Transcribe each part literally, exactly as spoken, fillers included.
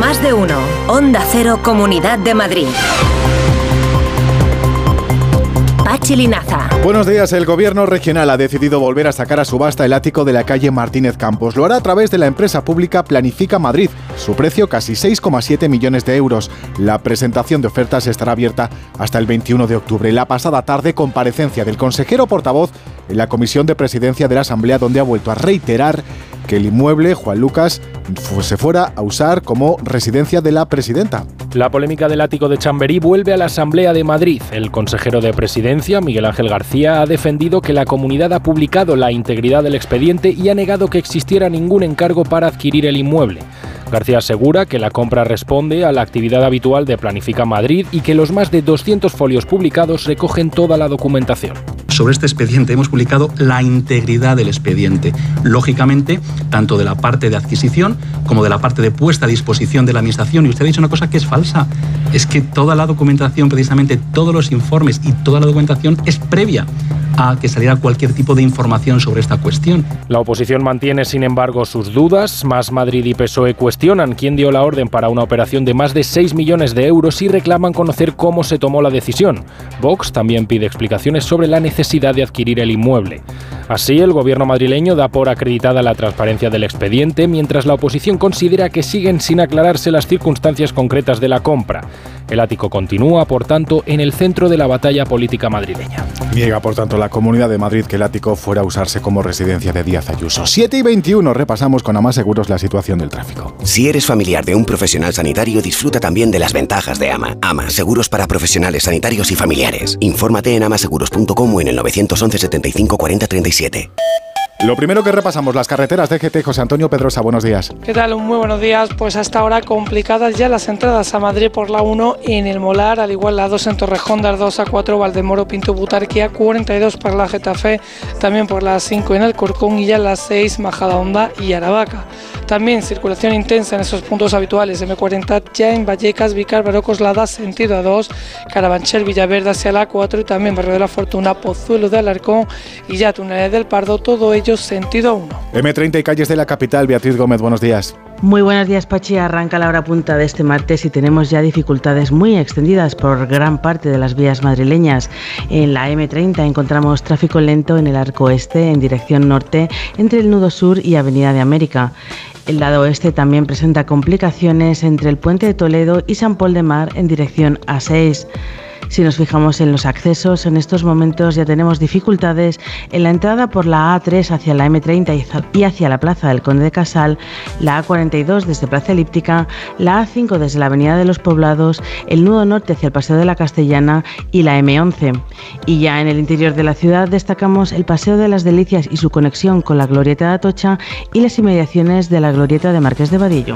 Más de uno. Onda Cero, Comunidad de Madrid. Pachi Linaza. Buenos días. El gobierno regional ha decidido volver a sacar a subasta el ático de la calle Martínez Campos. Lo hará a través de la empresa pública Planifica Madrid. Su precio casi seis coma siete millones de euros. La presentación de ofertas estará abierta hasta el veintiuno de octubre. La pasada tarde, comparecencia del consejero portavoz en la Comisión de Presidencia de la Asamblea, donde ha vuelto a reiterar que el inmueble, Juan Lucas, se fuera a usar como residencia de la presidenta. La polémica del ático de Chamberí vuelve a la Asamblea de Madrid. El consejero de Presidencia, Miguel Ángel García, ha defendido que la comunidad ha publicado la integridad del expediente y ha negado que existiera ningún encargo para adquirir el inmueble. García asegura que la compra responde a la actividad habitual de Planifica Madrid y que los más de doscientos folios publicados recogen toda la documentación. Sobre este expediente hemos publicado la integridad del expediente, lógicamente, tanto de la parte de adquisición como de la parte de puesta a disposición de la Administración. Y usted ha dicho una cosa que es falsa, es que toda la documentación, precisamente todos los informes y toda la documentación es previa a que saliera cualquier tipo de información sobre esta cuestión. La oposición mantiene, sin embargo, sus dudas. Más Madrid y P S O E cuestionan quién dio la orden para una operación de más de seis millones de euros y reclaman conocer cómo se tomó la decisión. Vox también pide explicaciones sobre la necesidad de adquirir el inmueble. Así, el gobierno madrileño da por acreditada la transparencia del expediente, mientras la oposición considera que siguen sin aclararse las circunstancias concretas de la compra. El ático continúa, por tanto, en el centro de la batalla política madrileña. Niega, por tanto, la Comunidad de Madrid que el ático fuera a usarse como residencia de Díaz Ayuso. siete y veintiuno, repasamos con Ama Seguros la situación del tráfico. Si eres familiar de un profesional sanitario, disfruta también de las ventajas de Ama. Ama, seguros para profesionales sanitarios y familiares. Infórmate en amaseguros punto com o en el nueve once setenta y cinco cuarenta treinta y siete. Lo primero que repasamos, las carreteras de G T. José Antonio Pedrosa, buenos días. ¿Qué tal? Muy buenos días. Pues hasta ahora complicadas ya las entradas a Madrid por la uno en el Molar, al igual la dos en Torrejón, de dos a cuatro, Valdemoro, Pinto, Butarquía, cuarenta y dos para la Getafe, también por las cinco en Alcorcón y ya las seis Majadahonda y Aravaca. También circulación intensa en esos puntos habituales, eme cuarenta ya en Vallecas, Vícar, Baró, Coslada, sentido A dos, Carabanchel, Villaverde hacia la cuatro y también Barrio de la Fortuna, Pozuelo de Alarcón y ya Túneles del Pardo, todo ello sentido uno. eme treinta y calles de la capital, Beatriz Gómez, buenos días. Muy buenos días, Pachi. Arranca la hora punta de este martes y tenemos ya dificultades muy extendidas por gran parte de las vías madrileñas. En la eme treinta encontramos tráfico lento en el arco este en dirección norte entre el nudo sur y Avenida de América. El lado oeste también presenta complicaciones entre el Puente de Toledo y San Pol de Mar en dirección A seis. Si nos fijamos en los accesos, en estos momentos ya tenemos dificultades en la entrada por la A tres hacia la eme treinta y hacia la Plaza del Conde de Casal, la A cuarenta y dos desde Plaza Elíptica, la A cinco desde la Avenida de los Poblados, el nudo norte hacia el Paseo de la Castellana y la eme once. Y ya en el interior de la ciudad destacamos el Paseo de las Delicias y su conexión con la Glorieta de Atocha y las inmediaciones de la Glorieta de Marqués de Vadillo.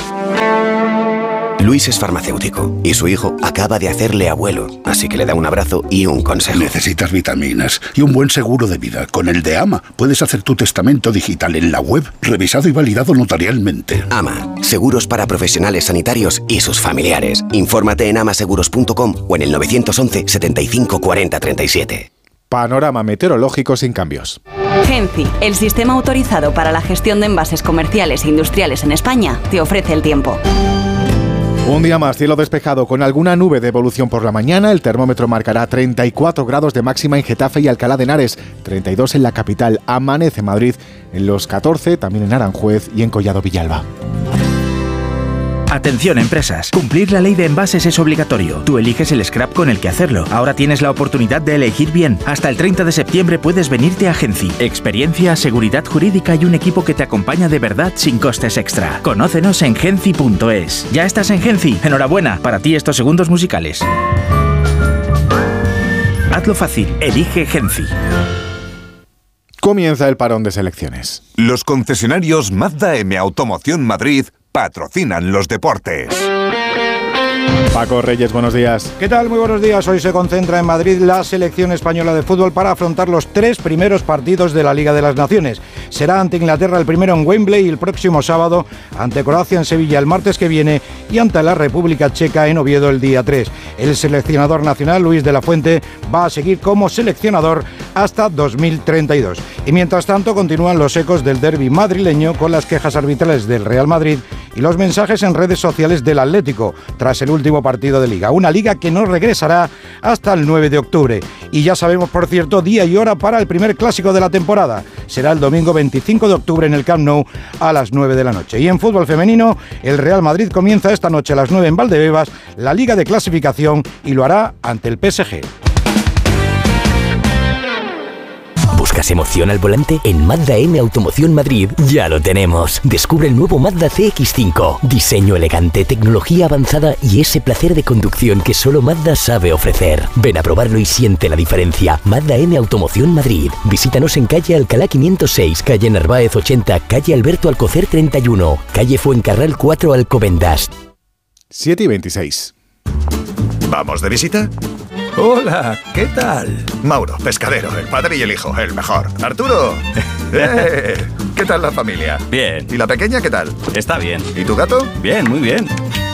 Luis es farmacéutico y su hijo acaba de hacerle abuelo, así que le da un abrazo y un consejo. Necesitas vitaminas y un buen seguro de vida. Con el de Ama puedes hacer tu testamento digital en la web, revisado y validado notarialmente. Ama, seguros para profesionales sanitarios y sus familiares. Infórmate en amaseguros punto com o en el nueve once setenta y cinco cuarenta treinta y siete. Panorama meteorológico sin cambios. Genci, el sistema autorizado para la gestión de envases comerciales e industriales en España, te ofrece el tiempo. Un día más, cielo despejado con alguna nube de evolución por la mañana. El termómetro marcará treinta y cuatro grados de máxima en Getafe y Alcalá de Henares, treinta y dos en la capital. Amanece Madrid en los catorce, también en Aranjuez y en Collado Villalba. Atención empresas, cumplir la ley de envases es obligatorio. Tú eliges el scrap con el que hacerlo. Ahora tienes la oportunidad de elegir bien. Hasta el treinta de septiembre puedes venirte a Genci. Experiencia, seguridad jurídica y un equipo que te acompaña de verdad sin costes extra. Conócenos en genci punto es. ¿Ya estás en Genci? Enhorabuena, para ti estos segundos musicales. Hazlo fácil, elige Genci. Comienza el parón de selecciones. Los concesionarios Mazda M Automoción Madrid patrocinan los deportes. Paco Reyes, buenos días. ¿Qué tal? Muy buenos días. Hoy se concentra en Madrid la selección española de fútbol para afrontar los tres primeros partidos de la Liga de las Naciones. Será ante Inglaterra el primero en Wembley y el próximo sábado ante Croacia en Sevilla el martes que viene y ante la República Checa en Oviedo el día tres. El seleccionador nacional, Luis de la Fuente, va a seguir como seleccionador hasta dos mil treinta y dos. Y mientras tanto continúan los ecos del derbi madrileño con las quejas arbitrales del Real Madrid y los mensajes en redes sociales del Atlético tras el último partido de Liga. Una Liga que no regresará hasta el nueve de octubre. Y ya sabemos, por cierto, día y hora para el primer clásico de la temporada. Será el domingo veinticinco de octubre en el Camp Nou a las nueve de la noche. Y en fútbol femenino, el Real Madrid comienza esta noche a las nueve en Valdebebas la Liga de Clasificación y lo hará ante el P S G. ¿Buscas emoción al volante? En Mazda M Automoción Madrid ya lo tenemos. Descubre el nuevo Mazda C X cinco. Diseño elegante, tecnología avanzada y ese placer de conducción que solo Mazda sabe ofrecer. Ven a probarlo y siente la diferencia. Mazda M Automoción Madrid. Visítanos en calle Alcalá quinientos seis, calle Narváez ochenta, calle Alberto Alcocer treinta y uno, calle Fuencarral cuatro Alcobendas. siete y veintiséis. ¿Vamos de visita? Hola, ¿qué tal? Mauro, pescadero, el padre y el hijo, el mejor. Arturo, ¡eh! ¿Qué tal la familia? Bien. ¿Y la pequeña qué tal? Está bien. ¿Y tu gato? Bien, muy bien.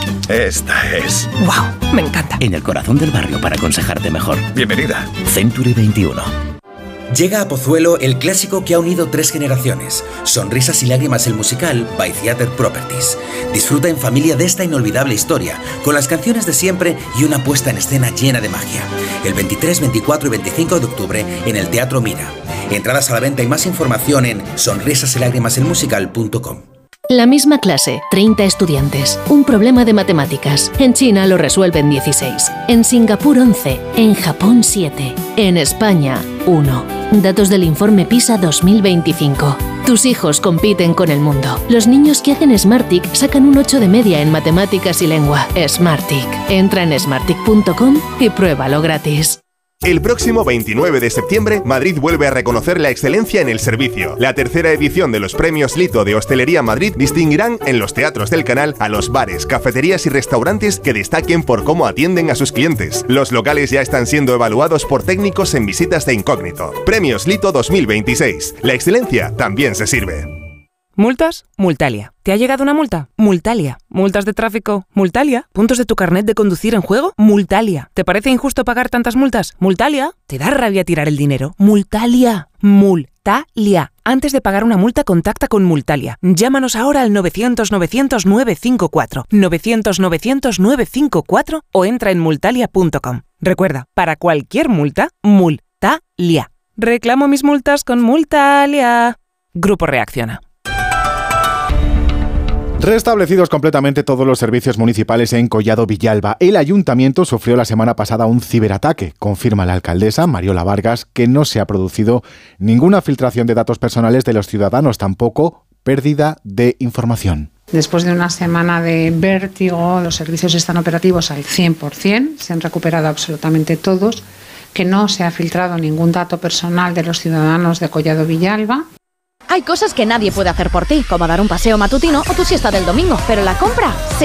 Esta es... ¡Wow! Me encanta. En el corazón del barrio para aconsejarte mejor. Bienvenida. Century veintiuno. Llega a Pozuelo el clásico que ha unido tres generaciones. Sonrisas y lágrimas el musical by Theatre Properties. Disfruta en familia de esta inolvidable historia, con las canciones de siempre y una puesta en escena llena de magia. El veintitrés, veinticuatro y veinticinco de octubre en el Teatro Mira. Entradas a la venta y más información en sonrisas y lágrimas el musical punto com. La misma clase, treinta estudiantes, un problema de matemáticas. En China lo resuelven dieciséis, en Singapur once, en Japón siete, en España uno. Datos del informe PISA dos mil veinticinco. Tus hijos compiten con el mundo. Los niños que hacen Smartick sacan un ocho de media en matemáticas y lengua. Smartick. Entra en smartick punto com y pruébalo gratis. El próximo veintinueve de septiembre, Madrid vuelve a reconocer la excelencia en el servicio. La tercera edición de los Premios Lito de Hostelería Madrid distinguirán en los teatros del canal a los bares, cafeterías y restaurantes que destaquen por cómo atienden a sus clientes. Los locales ya están siendo evaluados por técnicos en visitas de incógnito. Premios Lito dos mil veintiséis. La excelencia también se sirve. ¿Multas? Multalia. ¿Te ha llegado una multa? Multalia. ¿Multas de tráfico? Multalia. ¿Puntos de tu carnet de conducir en juego? Multalia. ¿Te parece injusto pagar tantas multas? Multalia. ¿Te da rabia tirar el dinero? Multalia. Multalia. Antes de pagar una multa, contacta con Multalia. Llámanos ahora al novecientos, novecientos, nueve cinco cuatro, novecientos, novecientos, nueve cinco cuatro o entra en multalia punto com. Recuerda, para cualquier multa, Multalia. Reclamo mis multas con Multalia. Grupo Reacciona. Restablecidos completamente todos los servicios municipales en Collado Villalba. El ayuntamiento sufrió la semana pasada un ciberataque. Confirma la alcaldesa, Mariola Vargas, que no se ha producido ninguna filtración de datos personales de los ciudadanos, tampoco pérdida de información. Después de una semana de vértigo, los servicios están operativos al cien por ciento, se han recuperado absolutamente todos, que no se ha filtrado ningún dato personal de los ciudadanos de Collado Villalba. Hay cosas que nadie puede hacer por ti, como dar un paseo matutino o tu siesta del domingo, pero la compra sí.